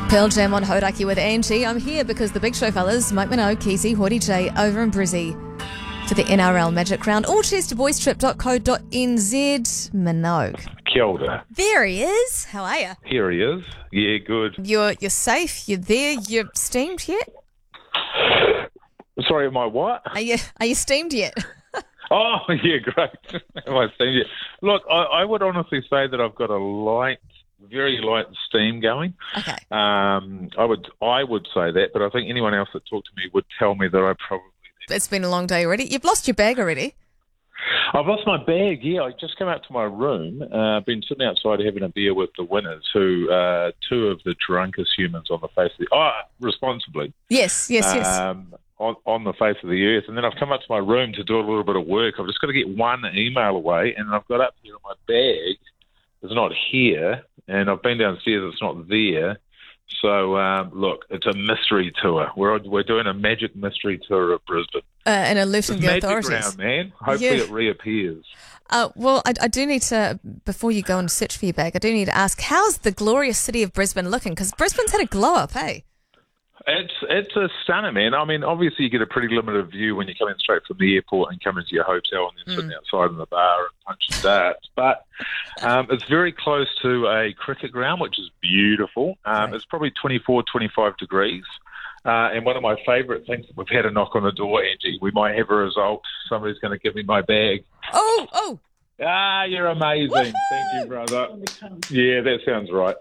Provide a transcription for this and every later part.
Pearl Jam on Hodaki with Angie. I'm here because the big show fellas, Mike Minogue, Keezy, Hoity J, over in Brizzy for the NRL Magic Round. All cheers to boystrip.co.nz. Minogue. Kia ora. There he is. How are you? Here he is. Yeah, good. You're safe. You're there. You're steamed yet? Sorry, am I what? Are you steamed yet? Oh, yeah, great. Am I steamed yet? Look, I would honestly say that I've got a very light steam going. Okay. I would say that, but I think anyone else that talked to me would tell me that I probably did. It's been a long day already. You've lost your bag already. I've lost my bag, yeah. I just came out to my room, been sitting outside having a beer with the winners, who two of the drunkest humans on the face of the responsibly. Yes. On the face of the earth. And then I've come up to my room to do a little bit of work. I've just got to get one email away, and I've got up here, my bag is not here, and I've been downstairs, it's not there. So, look, it's a mystery tour. We're doing a magic mystery tour of Brisbane. And alerting the authorities. Magic round, man. Hopefully it reappears. Well, I do need to, before you go and search for your bag, I do need to ask, how's the glorious city of Brisbane looking? Because Brisbane's had a glow up, hey? It's a stunner, man. I mean, obviously you get a pretty limited view when you're coming straight from the airport and come into your hotel and then sitting outside in the bar and punching darts. But it's very close to a cricket ground, which is beautiful. It's probably 24, 25 degrees. And one of my favourite things, we've had a knock on the door, Angie. We might have a result. Somebody's going to give me my bag. Oh. You're amazing. Woo-hoo! Thank you, brother. Yeah, that sounds right.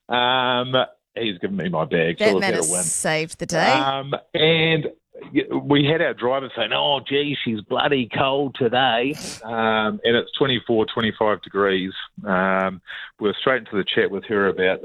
He's given me my bag, so that we've man had a has win. saved the day. And we had our driver saying, oh, gee, she's bloody cold today. And it's 24, 25 degrees. We're straight into the chat with her about,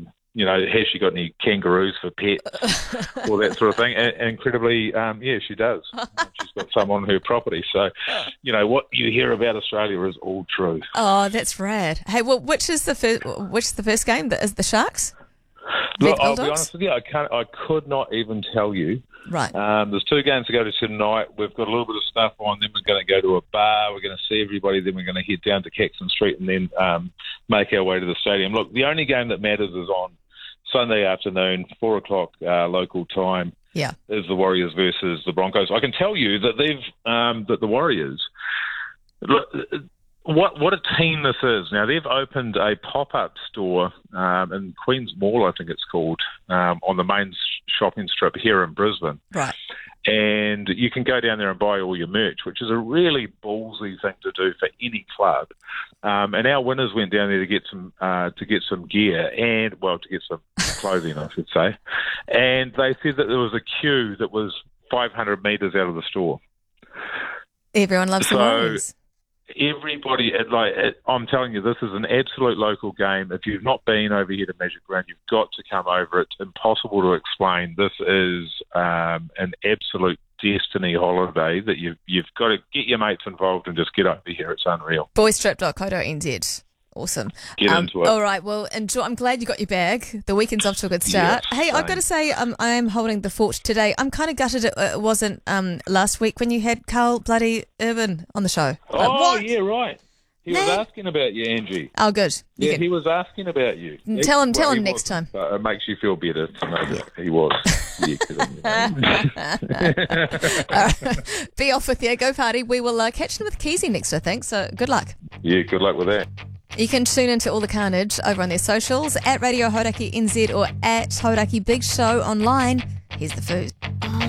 has she got any kangaroos for pets, all that sort of thing. And incredibly, yeah, she does. She's got some on her property. So, what you hear about Australia is all true. Oh, that's rad. Hey, well, which is the first game? Is the Sharks? Look, I'll be honest with you, I could not even tell you. Right. There's two games to go to tonight. We've got a little bit of stuff on. Then we're going to go to a bar. We're going to see everybody. Then we're going to head down to Caxton Street and then make our way to the stadium. Look, the only game that matters is on Sunday afternoon, 4 o'clock local time. Yeah. Is the Warriors versus the Broncos. I can tell you that that the Warriors. Look, what a team this is. Now, they've opened a pop-up store in Queen's Mall, I think it's called, on the main shopping strip here in Brisbane. Right. And you can go down there and buy all your merch, which is a really ballsy thing to do for any club. And our winners went down there to get some gear and, to get some clothing, I should say. And they said that there was a queue that was 500 metres out of the store. Everyone loves the Warriors. Everybody, I'm telling you, this is an absolute local game. If you've not been over here to Magic Round, you've got to come over. It's impossible to explain. This is an absolute destiny holiday that you've got to get your mates involved and just get over here. It's unreal. Boystrip.co.nz. Awesome. Get into it. All right. Well, enjoy. I'm glad you got your bag. The weekend's off to a good start. Yes, hey, I've got to say, I am holding the fort today. I'm kind of gutted it wasn't last week when you had Carl bloody Urban on the show. What? Yeah, right. He was asking about you, Angie. Oh, good. He was asking about you. Tell him next time. It makes you feel better to know that he was. All right. Be off with you. Go party. We will catch them with Keezy next, I think. So good luck. Yeah, good luck with that. You can tune into all the carnage over on their socials at Radio Hodaki NZ or at Hodaki Big Show online. Here's the food.